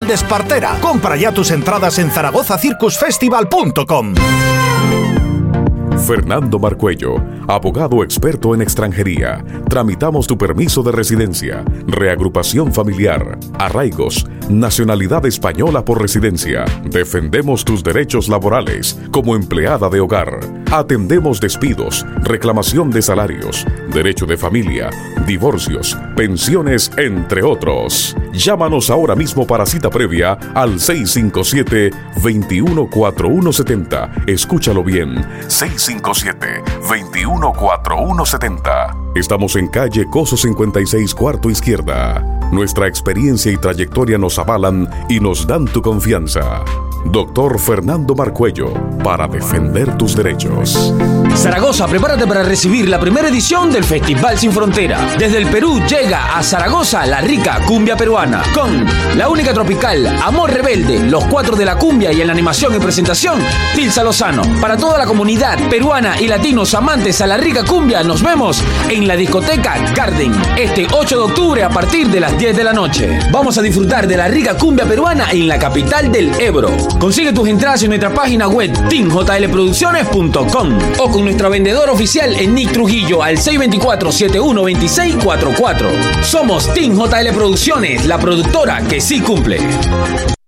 de Espartera. Compra ya tus entradas en ZaragozaCircusFestival.com. Fernando Marcuello, abogado experto en extranjería. Tramitamos tu permiso de residencia, reagrupación familiar, arraigos, nacionalidad española por residencia. Defendemos tus derechos laborales como empleada de hogar. Atendemos despidos, reclamación de salarios, derecho de familia, divorcios, pensiones, entre otros. Llámanos ahora mismo para cita previa al 657-214170. Escúchalo bien, 657-214170. Estamos en calle Coso 56, cuarto izquierda. Nuestra experiencia y trayectoria nos avalan y nos dan tu confianza. Doctor Fernando Marcuello, para defender tus derechos. Zaragoza, prepárate para recibir la primera edición del Festival Sin Frontera. Desde el Perú llega a Zaragoza la rica cumbia peruana, con la única tropical, Amor Rebelde, los 4 de la cumbia y en la animación y presentación, Tilsa Lozano. Para toda la comunidad peruana y latinos amantes a la rica cumbia, nos vemos en la discoteca Garden, este 8 de octubre a partir de las 10 de la noche. Vamos a disfrutar de la rica cumbia peruana en la capital del Ebro. Consigue tus entradas en nuestra página web teamjlproducciones.com o con nuestra vendedora oficial en Nick Trujillo al 624-712644. Somos Team JL Producciones, la productora que sí cumple.